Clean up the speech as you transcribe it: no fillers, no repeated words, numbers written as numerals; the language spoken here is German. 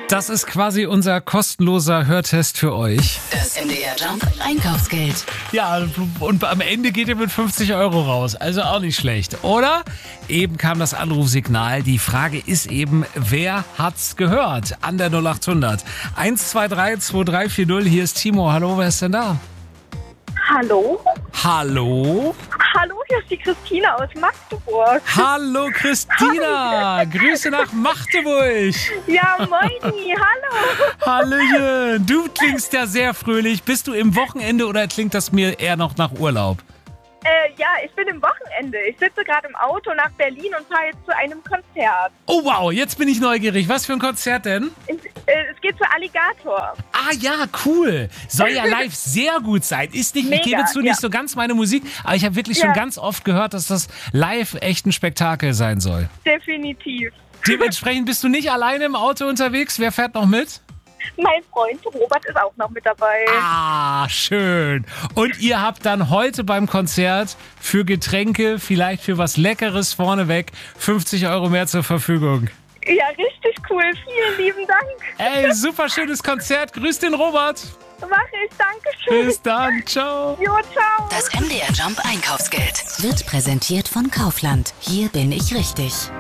Das ist quasi unser kostenloser Hörtest für euch. Das MDR Jump Einkaufsgeld. Ja, und am Ende geht ihr mit 50 Euro raus. Also auch nicht schlecht, oder? Eben kam das Anrufsignal. Die Frage ist eben, wer hat's gehört? An der 0800. 123 2340. Hier ist Timo. Hallo, wer ist denn da? Hallo? Hallo? Hallo, hier ist die Christina aus Magdeburg. Hallo Christina. Grüße nach Magdeburg. Ja, moini, hallo. Hallöchen. Du klingst ja sehr fröhlich. Bist du im Wochenende oder klingt das mir eher noch nach Urlaub? Ja, ich bin im Wochenende. Ich sitze gerade im Auto nach Berlin und fahre jetzt zu einem Konzert. Oh wow, jetzt bin ich neugierig. Was für ein Konzert denn? Es geht zu Alligator. Ah ja, cool. Soll ja live sehr gut sein. Ist nicht, ich Mega, gebe zu, ja. nicht so ganz meine Musik, aber ich habe wirklich schon ganz oft gehört, dass das live echt ein Spektakel sein soll. Definitiv. Dementsprechend bist du nicht alleine im Auto unterwegs. Wer fährt noch mit? Mein Freund Robert ist auch noch mit dabei. Ah, schön. Und ihr habt dann heute beim Konzert für Getränke, vielleicht für was Leckeres vorneweg, 50 Euro mehr zur Verfügung. Ja, richtig cool. Vielen lieben Dank. Ey, super schönes Konzert. Grüß den Robert. Mach ich. Dankeschön. Bis dann. Ciao. Jo, ciao. Das MDR Jump Einkaufsgeld wird präsentiert von Kaufland. Hier bin ich richtig.